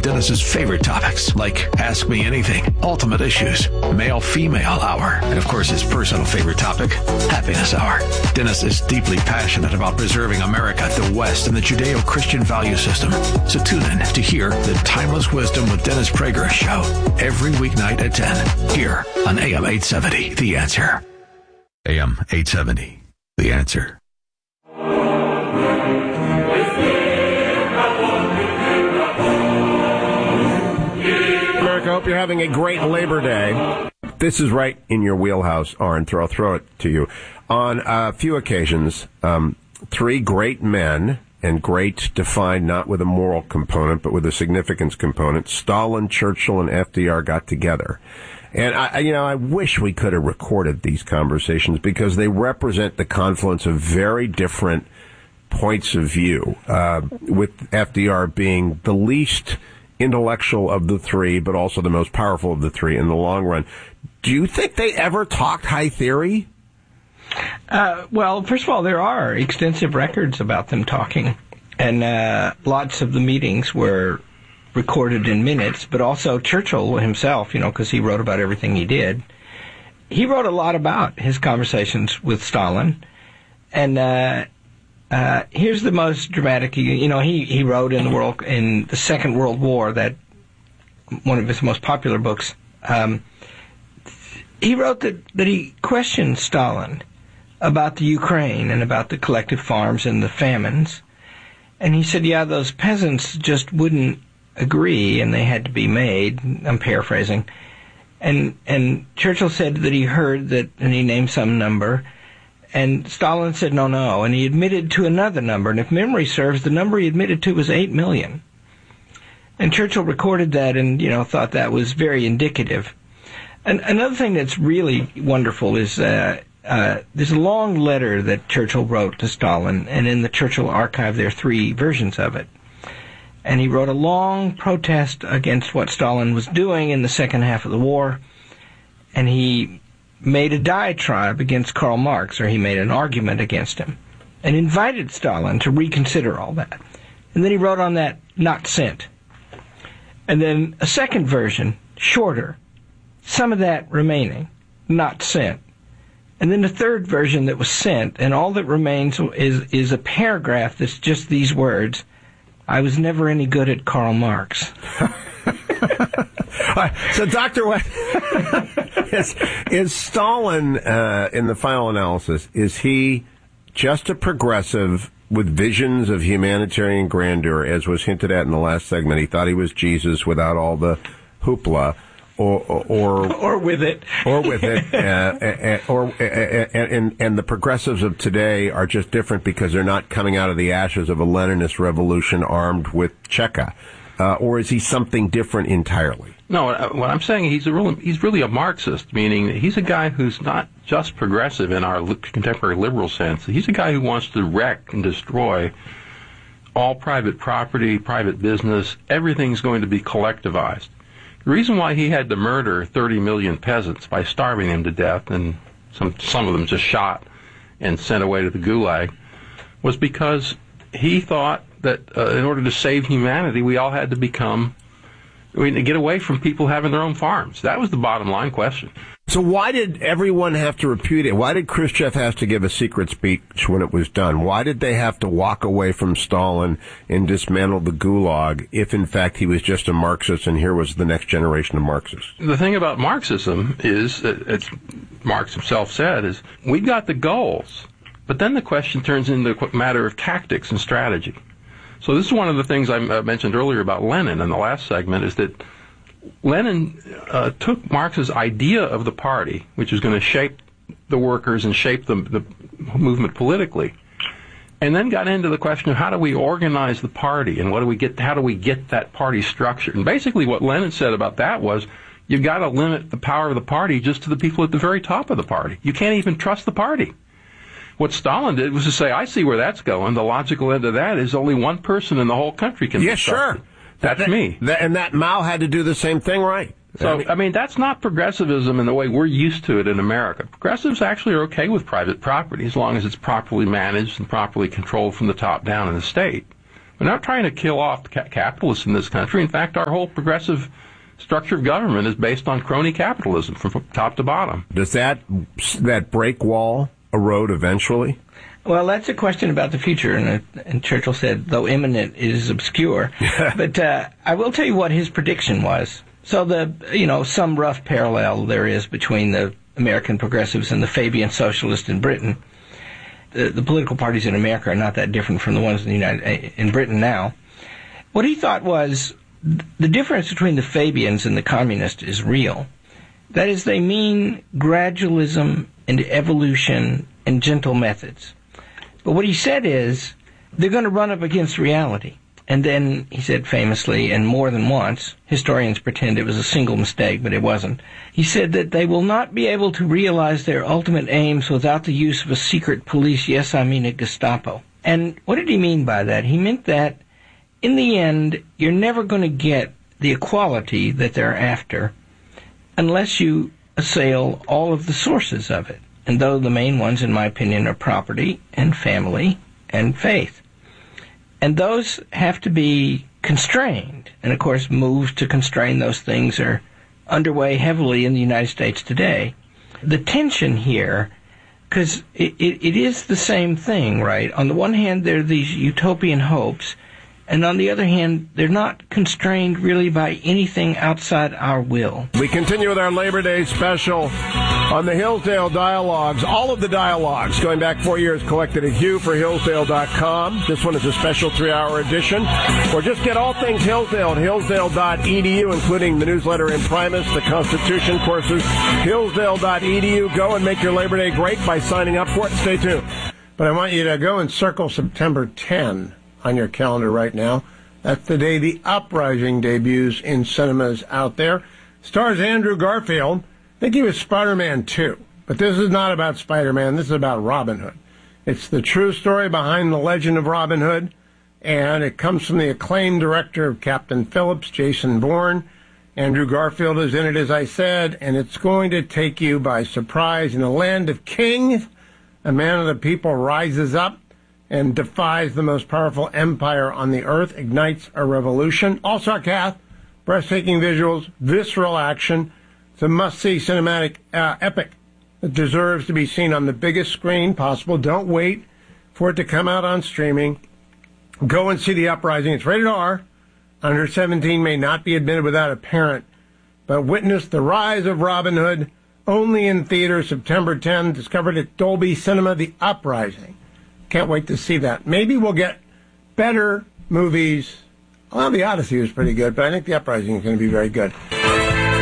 Dennis's favorite topics, like Ask Me Anything, Ultimate Issues, Male-Female Hour, and of course his personal favorite topic, Happiness Hour. Dennis is deeply passionate about preserving America, the West, and the Judeo-Christian value system. So tune in to hear the Timeless Wisdom with Dennis Prager show every weeknight at 10 here on AM 870, The Answer. AM 870, The Answer. America, I hope you're having a great Labor Day. This is right in your wheelhouse, Arn. I'll throw it to you. On a few occasions, three great men, and great defined not with a moral component, but with a significance component, Stalin, Churchill, and FDR got together. And I wish we could have recorded these conversations because they represent the confluence of very different points of view, with FDR being the least intellectual of the three, but also the most powerful of the three in the long run. Do you think they ever talked high theory? Well, first of all, there are extensive records about them talking, and lots of the meetings were recorded in minutes, but also Churchill himself, because he wrote about everything he did. He wrote a lot about his conversations with Stalin, and here's the most dramatic. He wrote in the Second World War, that one of his most popular books. He wrote that he questioned Stalin about the Ukraine and about the collective farms and the famines, and he said, "Yeah, those peasants just wouldn't agree, and they had to be made." I'm paraphrasing, and Churchill said that he heard that, and he named some number. And Stalin said no, and he admitted to another number. And if memory serves, the number he admitted to was 8 million. And Churchill recorded that and, thought that was very indicative. And another thing that's really wonderful is there's a long letter that Churchill wrote to Stalin, and in the Churchill archive there are 3 versions of it. And he wrote a long protest against what Stalin was doing in the second half of the war, and he made a diatribe against Karl Marx, or he made an argument against him, and invited Stalin to reconsider all that. And then he wrote on that, "Not sent." And then a second version, shorter, some of that remaining, "Not sent." And then a third version that was sent, and all that remains is a paragraph that's just these words: "I was never any good at Karl Marx." So, Dr. West, is Stalin, in the final analysis, is he just a progressive with visions of humanitarian grandeur, as was hinted at in the last segment? He thought he was Jesus without all the hoopla, or with it, and the progressives of today are just different because they're not coming out of the ashes of a Leninist revolution armed with Cheka. Or is he something different entirely? No, what I'm saying, he's really a Marxist, meaning he's a guy who's not just progressive in our contemporary liberal sense. He's a guy who wants to wreck and destroy all private property, private business. Everything's going to be collectivized. The reason why he had to murder 30 million peasants by starving them to death, and some of them just shot and sent away to the Gulag, was because he thought that in order to save humanity, we all had to get away from people having their own farms. That was the bottom line question. So why did everyone have to repudiate? Why did Khrushchev have to give a secret speech when it was done? Why did they have to walk away from Stalin and dismantle the Gulag if, in fact, he was just a Marxist and here was the next generation of Marxists? The thing about Marxism is, as Marx himself said, is we got the goals, but then the question turns into a matter of tactics and strategy. So this is one of the things I mentioned earlier about Lenin in the last segment, is that Lenin took Marx's idea of the party, which was going to shape the workers and shape the movement politically, and then got into the question of how do we organize the party and how do we get that party structured. And basically what Lenin said about that was, you've got to limit the power of the party just to the people at the very top of the party. You can't even trust the party. What Stalin did was to say, I see where that's going. The logical end of that is only one person in the whole country can be trusted. Sure. That's me. And that Mao had to do the same thing, right? So, that's not progressivism in the way we're used to it in America. Progressives actually are okay with private property as long as it's properly managed and properly controlled from the top down in the state. We're not trying to kill off capitalists in this country. In fact, our whole progressive structure of government is based on crony capitalism from top to bottom. Does that break wall erode eventually? Well, that's a question about the future, and Churchill said, though imminent, it is obscure. But I will tell you what his prediction was. So some rough parallel there is between the American progressives and the Fabian socialists in Britain. The political parties in America are not that different from the ones in Britain now. What he thought was the difference between the Fabians and the communists is real. That is, they mean gradualism and evolution and gentle methods. But what he said is, they're going to run up against reality. And then, he said famously, and more than once, historians pretend it was a single mistake, but it wasn't. He said that they will not be able to realize their ultimate aims without the use of a secret police, yes, I mean a Gestapo. And what did he mean by that? He meant that, in the end, you're never going to get the equality that they're after unless you assail all of the sources of it. And though the main ones, in my opinion, are property and family and faith. And those have to be constrained. And, of course, moves to constrain those things are underway heavily in the United States today. The tension here, because it is the same thing, right? On the one hand, there are these utopian hopes, and on the other hand, they're not constrained really by anything outside our will. We continue with our Labor Day special on the Hillsdale Dialogues. All of the dialogues going back 4 years collected at HughforHillsdale.com. This one is a special 3-hour edition. Or just get all things Hillsdale at Hillsdale.edu, including the newsletter Imprimis, the Constitution courses. Hillsdale.edu. Go and make your Labor Day great by signing up for it. Stay tuned. But I want you to go and circle September 10 on your calendar right now. That's the day The Uprising debuts in cinemas out there. Stars Andrew Garfield. I think he was Spider-Man 2. But this is not about Spider-Man. This is about Robin Hood. It's the true story behind the legend of Robin Hood. And it comes from the acclaimed director of Captain Phillips, Jason Bourne. Andrew Garfield is in it, as I said. And it's going to take you by surprise. In a land of kings, a man of the people rises up and defies the most powerful empire on the earth, ignites a revolution. Also a cast, breathtaking visuals, visceral action. It's a must-see cinematic epic that deserves to be seen on the biggest screen possible. Don't wait for it to come out on streaming. Go and see The Uprising. It's rated R. Under 17 may not be admitted without a parent. But witness the rise of Robin Hood, only in theaters September 10, discovered at Dolby Cinema, The Uprising. Can't wait to see that. Maybe we'll get better movies. Well, The Odyssey was pretty good, but I think The Uprising is going to be very good.